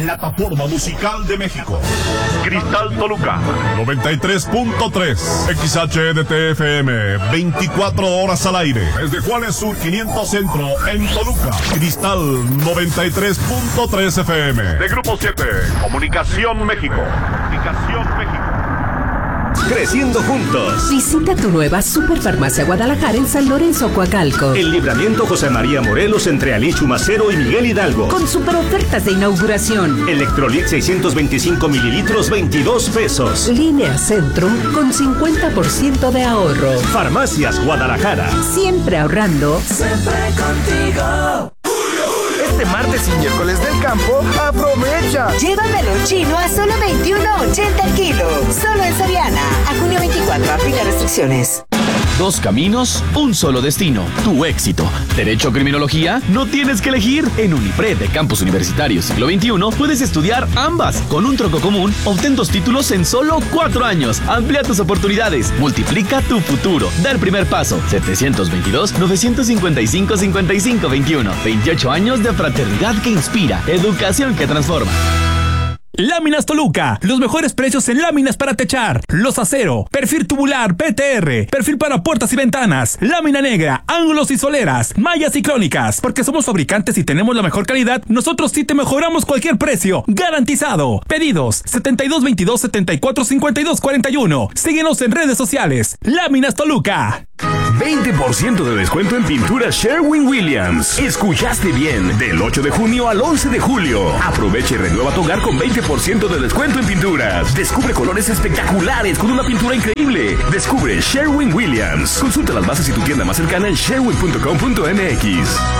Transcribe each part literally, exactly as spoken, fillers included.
plataforma musical de México. Cristal Toluca noventa y tres punto tres, X H D T F M, veinticuatro horas al aire. Desde Juárez Sur quinientos Centro en Toluca. Cristal noventa y tres punto tres F M. De Grupo siete, Comunicación México. Comunicación México. Creciendo juntos. Visita tu nueva Superfarmacia Guadalajara en San Lorenzo, Coacalco. El Libramiento José María Morelos entre Ali Chumacero y Miguel Hidalgo. Con super ofertas de inauguración. Electrolit seiscientos veinticinco mililitros, veintidós pesos. Línea Centro con cincuenta por ciento de ahorro. Farmacias Guadalajara. Siempre ahorrando. Siempre contigo. Este martes y miércoles del campo, aprovecha. Llévamelo chino a solo veintiuno ochenta el kilo. Solo en Soriana. A junio veinticuatro, aplica restricciones. Dos caminos, un solo destino, tu éxito. Derecho o criminología, no tienes que elegir. En Unipred de Campus Universitario Siglo veintiuno puedes estudiar ambas. Con un tronco común, obtén dos títulos en solo cuatro años. Amplía tus oportunidades, multiplica tu futuro. Da el primer paso. setecientos veintidós, novecientos cincuenta y cinco, cincuenta y cinco veintiuno. veintiocho años de fraternidad que inspira. Educación que transforma. Láminas Toluca, los mejores precios en láminas para techar, los acero, perfil tubular P T R, perfil para puertas y ventanas, lámina negra, ángulos y soleras, mallas y crónicas. Porque somos fabricantes y tenemos la mejor calidad, nosotros sí te mejoramos cualquier precio, garantizado. Pedidos setenta y dos veintidós, setenta y cuatro cincuenta y dos cuarenta y uno. Síguenos en redes sociales. Láminas Toluca. veinte por ciento de descuento en pintura Sherwin-Williams. Escuchaste bien, del ocho de junio al once de julio. Aprovecha y renueva tu hogar con veinte por ciento de descuento en pinturas. Descubre colores espectaculares con una pintura increíble. Descubre Sherwin-Williams. Consulta las bases y tu tienda más cercana en sherwin punto com punto m x.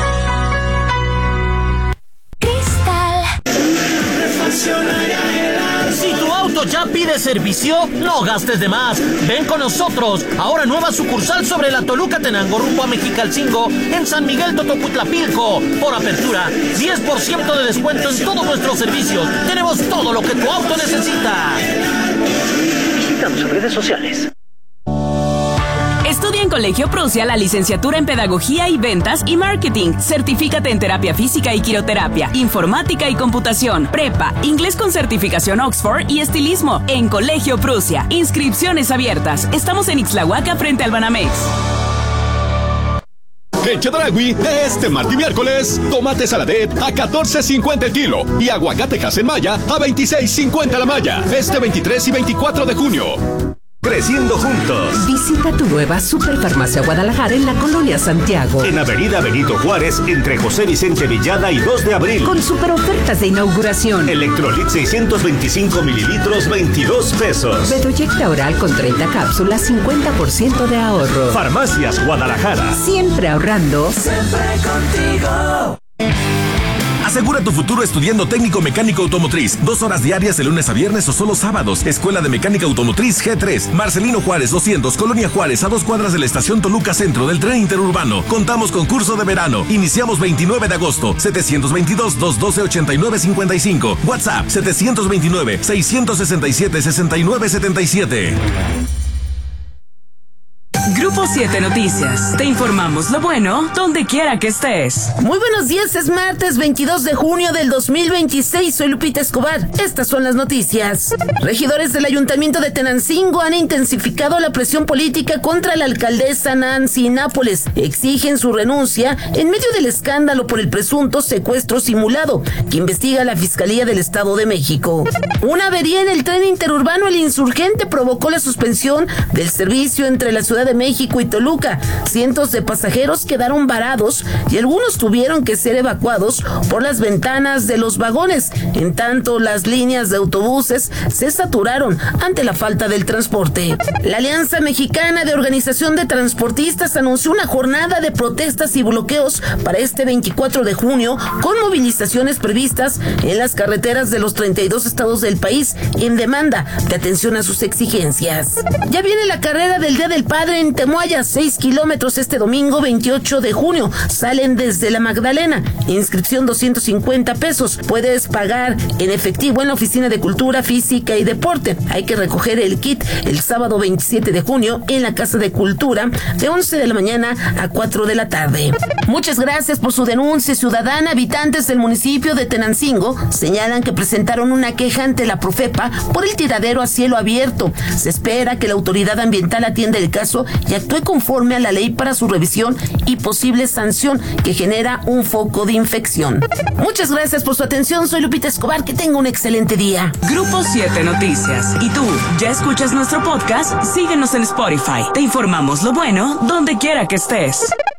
Si tu auto ya pide servicio, no gastes de más. Ven con nosotros. Ahora nueva sucursal sobre la Toluca Tenango rumbo a Mexicalcingo en San Miguel Totocutlapilco. Por apertura, diez por ciento de descuento en todos nuestros servicios. Tenemos todo lo que tu auto necesita. Visítanos en redes sociales. Estudia en Colegio Prusia la licenciatura en Pedagogía y Ventas y Marketing. Certifícate en Terapia Física y Quiroterapia, Informática y Computación, Prepa, Inglés con certificación Oxford y Estilismo en Colegio Prusia. Inscripciones abiertas. Estamos en Ixtlahuaca frente al Banamex. En Chedraui, este martes y miércoles, tomate saladet a catorce cincuenta el kilo y aguacate Hasenmaya a veintiséis cincuenta la malla. Este veintitrés y veinticuatro de junio. Creciendo juntos. Visita tu nueva Superfarmacia Guadalajara en la Colonia Santiago. En Avenida Benito Juárez, entre José Vicente Villada y dos de abril. Con super ofertas de inauguración. Electrolit seiscientos veinticinco mililitros, veintidós pesos. Bedoyecta oral con treinta cápsulas, cincuenta por ciento de ahorro. Farmacias Guadalajara. Siempre ahorrando. Siempre contigo. Asegura tu futuro estudiando técnico mecánico automotriz. Dos horas diarias de lunes a viernes o solo sábados. Escuela de Mecánica Automotriz G tres. Marcelino Juárez doscientos, Colonia Juárez, a dos cuadras de la estación Toluca Centro del tren interurbano. Contamos con curso de verano. Iniciamos veintinueve de agosto. setecientos veintidós, doscientos doce, ochenta y nueve cincuenta y cinco. WhatsApp setecientos veintinueve, seiscientos sesenta y siete, sesenta y nueve setenta y siete. Grupo siete Noticias. Te informamos lo bueno donde quiera que estés. Muy buenos días, es martes veintidós de junio del dos mil veintiséis. Soy Lupita Escobar. Estas son las noticias. Regidores del Ayuntamiento de Tenancingo han intensificado la presión política contra la alcaldesa Nancy Nápoles. Exigen su renuncia en medio del escándalo por el presunto secuestro simulado que investiga la Fiscalía del Estado de México. Una avería en el tren interurbano El Insurgente provocó la suspensión del servicio entre la Ciudad de México y Toluca. Cientos de pasajeros quedaron varados y algunos tuvieron que ser evacuados por las ventanas de los vagones. En tanto, las líneas de autobuses se saturaron ante la falta del transporte. La Alianza Mexicana de Organización de Transportistas anunció una jornada de protestas y bloqueos para este veinticuatro de junio, con movilizaciones previstas en las carreteras de los treinta y dos estados del país en demanda de atención a sus exigencias. Ya viene la carrera del Día del Padre en Temuco. Moaya, seis kilómetros este domingo veintiocho de junio. Salen desde La Magdalena. Inscripción doscientos cincuenta pesos. Puedes pagar en efectivo en la Oficina de Cultura Física y Deporte. Hay que recoger el kit el sábado veintisiete de junio en la Casa de Cultura de once de la mañana a cuatro de la tarde. Muchas gracias por su denuncia ciudadana. Habitantes del municipio de Tenancingo señalan que presentaron una queja ante la Profepa por el tiradero a cielo abierto. Se espera que la autoridad ambiental atienda el caso y actúe conforme a la ley para su revisión y posible sanción que genera un foco de infección. Muchas gracias por su atención. Soy Lupita Escobar. Que tenga un excelente día. Grupo siete Noticias. ¿Y tú ya escuchas nuestro podcast? Síguenos en Spotify. Te informamos lo bueno donde quiera que estés.